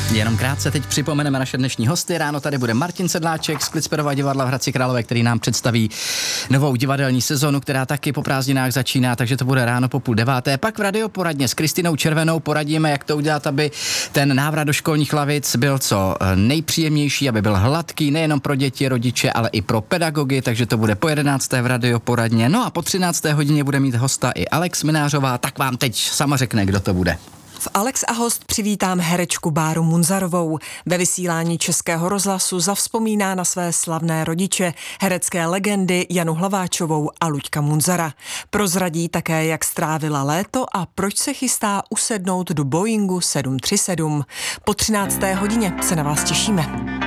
Jenom krátce teď připomeneme naše dnešní hosty. Ráno tady bude Martin Sedláček z Klicperova divadla v Hradci Králové, který nám představí novou divadelní sezonu, která taky po prázdninách začíná, takže to bude ráno po 8:30. Pak v radioporadně s Kristinou Červenou poradíme, jak to udělat, aby ten návrat do školních lavic byl co nejpříjemnější, aby byl hladký nejenom pro děti, rodiče, ale i pro pedagogy, takže to bude po 11. v radioporadně. No a po 13. hodině bude mít hosta i Alex Minářová, tak vám teď sama řekne, kdo to bude. V Alex a host přivítám herečku Báru Munzarovou. Ve vysílání Českého rozhlasu zavzpomíná na své slavné rodiče, herecké legendy Janu Hlaváčovou a Luďka Munzara. Prozradí také, jak strávila léto a proč se chystá usednout do Boeingu 737. Po 13. hodině se na vás těšíme.